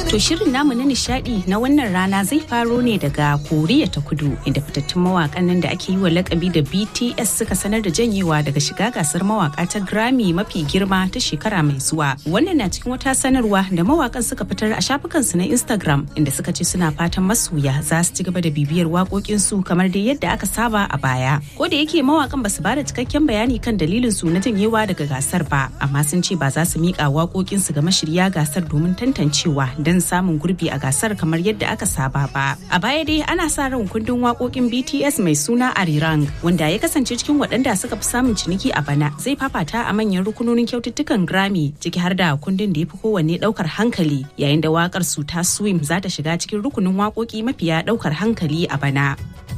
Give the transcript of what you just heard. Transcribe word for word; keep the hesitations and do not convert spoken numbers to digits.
To shirin namu na nishadi na wannan rana zai faro ne daga Koriya ta Kudu inda fitattun mawakan nan da ake yi wa lakabi da B T S suka sanar da janyewa daga shiga gasar mawaka ta Grammy mafi girma ta shekara mai zuwa. Wannan na cikin wata sanarwa da mawakan suka fitar a shafukansu na Instagram inda suka ce suna fatan masoya za su ci gaba da bibiyar waƙoƙinsu kamar dai yadda aka saba a baya. Ko da yake mawakan basu bada cikakken bayani kan dalilin su na janyewa daga gasar ba, amma sun ce ba za su miƙa waƙoƙinsu ga mashirya gasar domin tantancewa don samun gurbi a gasar kamar yadda aka saba ba. A baya dai ana sa ran kundin waƙoƙin B T S mai suna Arirang wanda ya kasance cikin waɗanda suka fi samun ciniki a bana zai fafata a manyan rukunonin kyaututtukan Grammy ciki har da kundin da ya fi kowanne ɗaukar hankali, yayin da waƙar su ta Swim za ta shiga cikin rukunin waƙoƙi mafiya ɗaukar hankali a bana.